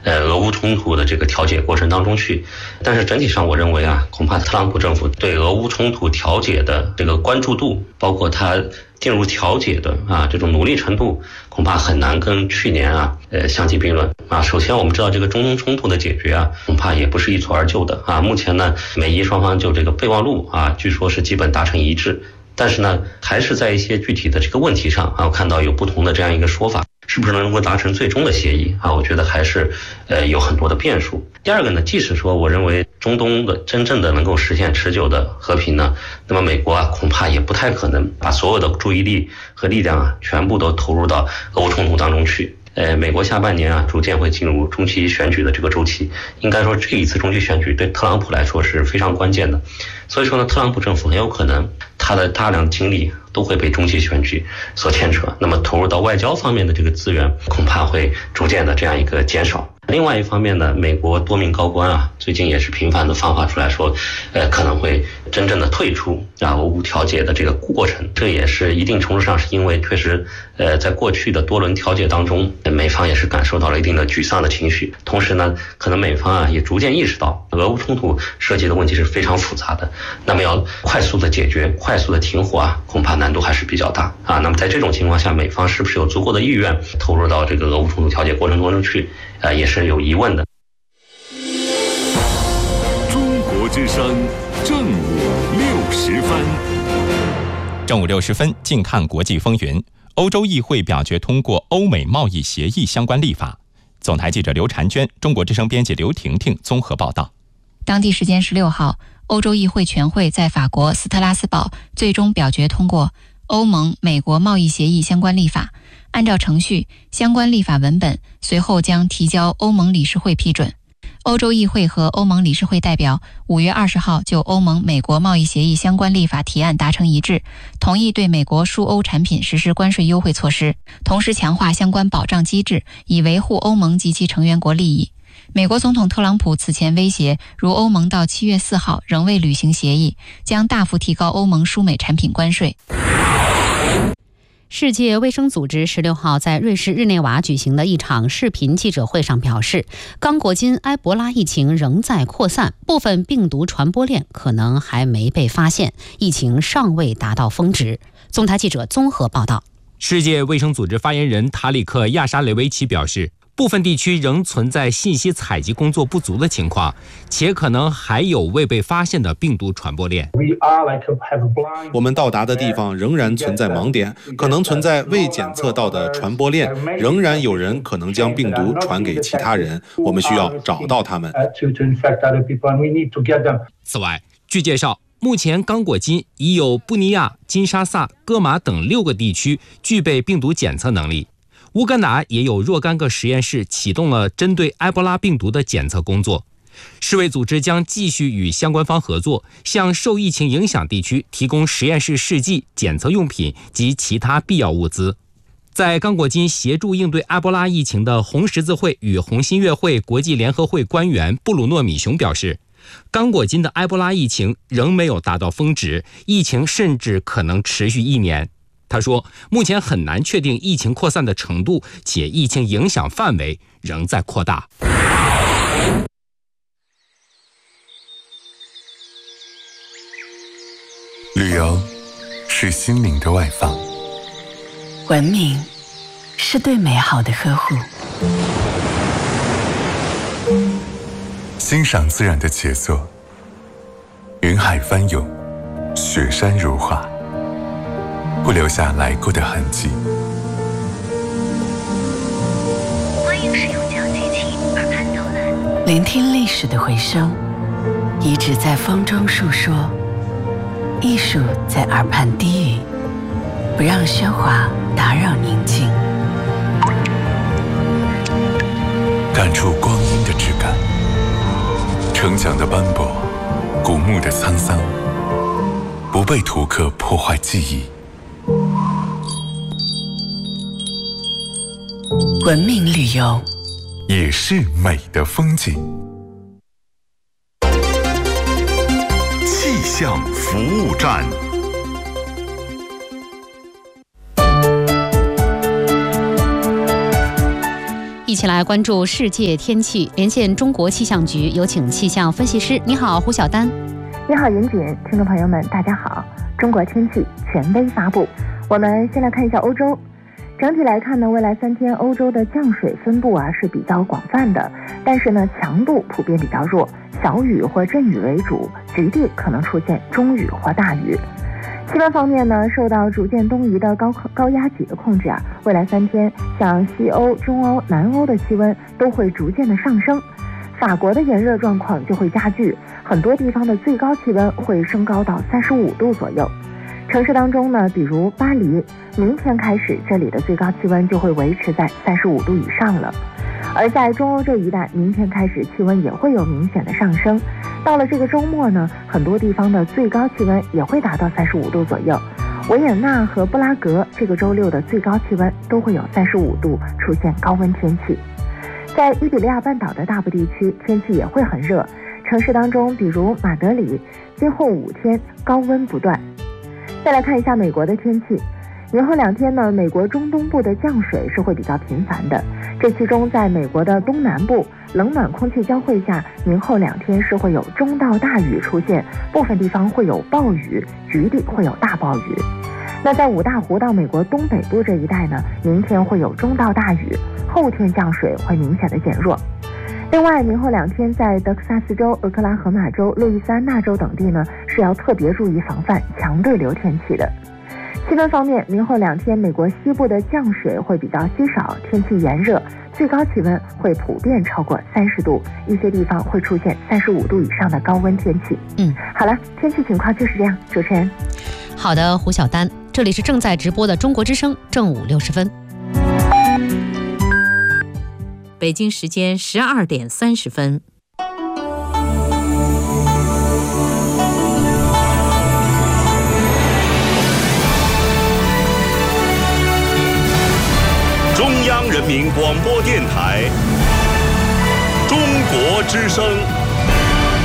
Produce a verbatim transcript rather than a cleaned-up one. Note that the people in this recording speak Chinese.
呃俄乌冲突的这个调解过程当中去。但是整体上我认为啊，恐怕特朗普政府对俄乌冲突调解的这个关注度，包括他进入调解的啊这种努力程度，恐怕很难跟去年啊呃相提并论啊。首先我们知道这个中东冲突的解决啊，恐怕也不是一蹴而就的啊。目前呢，美伊双方就这个备忘录啊，据说是基本达成一致，但是呢，还是在一些具体的这个问题上啊，我看到有不同的这样一个说法。是不是能够达成最终的协议啊？我觉得还是呃有很多的变数。第二个呢，即使说我认为中东的真正的能够实现持久的和平呢，那么美国啊恐怕也不太可能把所有的注意力和力量啊全部都投入到俄乌冲突当中去。呃，美国下半年啊逐渐会进入中期选举的这个周期，应该说这一次中期选举对特朗普来说是非常关键的。所以说呢，特朗普政府很有可能他的大量精力都会被中期选举所牵扯，那么投入到外交方面的这个资源恐怕会逐渐的这样一个减少。另外一方面呢，美国多名高官啊，最近也是频繁的放话出来说，呃，可能会真正的退出啊俄乌调解的这个过程。这也是一定程度上是因为确实，呃，在过去的多轮调解当中，美方也是感受到了一定的沮丧的情绪。同时呢，可能美方啊也逐渐意识到，俄乌冲突涉及的问题是非常复杂的，那么要快速的解决、快速的停火啊，恐怕难度还是比较大啊。那么在这种情况下，美方是不是有足够的意愿投入到这个俄乌冲突调解过程当中去？啊，也是有疑问的。 中国之声正午六时分， 正午六十分，近看国际风云。欧洲议会表决通过欧美贸易协议相关立法。总台记者刘婵娟，中国之声编辑刘婷婷综合报道。 当地时间十六号，欧洲议会全会在法国斯特拉斯堡最终表决通过欧盟美国贸易协议相关立法。按照程序，相关立法文本随后将提交欧盟理事会批准。欧洲议会和欧盟理事会代表五月二十号就欧盟美国贸易协议相关立法提案达成一致，同意对美国输欧产品实施关税优惠措施，同时强化相关保障机制，以维护欧盟及其成员国利益。美国总统特朗普此前威胁，如欧盟到七月四号仍未履行协议，将大幅提高欧盟输美产品关税。 世界卫生组织十六号在瑞士日内瓦举行的一场视频记者会上表示，刚果金埃博拉疫情仍在扩散，部分病毒传播链可能还没被发现，疫情尚未达到峰值。总台记者综合报道。 世界卫生组织发言人塔里克·亚沙雷维奇表示，部分地区仍存在信息采集工作不足的情况，且可能还有未被发现的病毒传播链。 我们到达的地方仍然存在盲点，可能存在未检测到的传播链，仍然有人可能将病毒传给其他人，我们需要找到他们。 此外，据介绍，目前刚果金已有布尼亚、金沙萨、戈马等六个地区具备病毒检测能力。乌干达也有若干个实验室启动了针对埃博拉病毒的检测工作。世卫组织将继续与相关方合作，向受疫情影响地区提供实验室试剂、检测用品及其他必要物资。在刚果金协助应对埃博拉疫情的红十字会与红新月会国际联合会官员布鲁诺米雄表示，刚果金的埃博拉疫情仍没有达到峰值，疫情甚至可能持续一年。他说，目前很难确定疫情扩散的程度，且疫情影响范围仍在扩大。 旅游是心灵的外放， 文明是对美好的呵护， 欣赏自然的杰作，云海翻涌，雪山如画，不留下来过的痕迹。 欢迎使用讲机器耳畔导览，聆听历史的回声，遗址在风中述说，艺术在耳畔低语，不让喧哗打扰宁静， 感触光阴的质感，城墙的斑驳，古墓的沧桑，不被图刻破坏记忆。 文明旅游也是美的风景。 气象服务站。 已起来关注世界天气，连线中国气象局，有请气象分析师。你好，胡晓丹。 你好，严谨，听众朋友们，大家好。中国天气权威发布，我们先来看一下欧洲。整体来看呢，未来三天欧洲的降水分布啊是比较广泛的，但是呢强度普遍比较弱，小雨或阵雨为主，局地可能出现中雨或大雨。气温方面呢，受到逐渐东移的高高压脊的控制啊，未来三天像西欧、中欧、南欧的气温都会逐渐的上升。法国的炎热状况就会加剧，很多地方的最高气温会升高到三十五度左右。城市当中呢，比如巴黎，明天开始这里的最高气温就会维持在三十五度以上了。而在中欧这一带，明天开始气温也会有明显的上升。到了这个周末呢，很多地方的最高气温也会达到三十五度左右。维也纳和布拉格这个周六的最高气温都会有三十五度，出现高温天气。在伊比利亚半岛的大部地区，天气也会很热。城市当中，比如马德里，今后五天高温不断。再来看一下美国的天气，明后两天呢，美国中东部的降水是会比较频繁的。这其中，在美国的东南部，冷暖空气交汇下，明后两天是会有中到大雨出现，部分地方会有暴雨，局地会有大暴雨。那在五大湖到美国东北部这一带呢，明天会有中到大雨，后天降水会明显的减弱。另外，明后两天在德克萨斯州、俄克拉荷马州、路易斯安那州等地呢，是要特别注意防范强对流天气的。气温方面，明后两天美国西部的降水会比较稀少，天气炎热，最高气温会普遍超过三十度，一些地方会出现三十五度以上的高温天气。 嗯， 好了，天气情况就是这样。主持人， 好的，胡晓丹，这里是正在直播的中国之声，正午六十分。 北京时间十二点三十分。 中央人民广播电台，中国之声。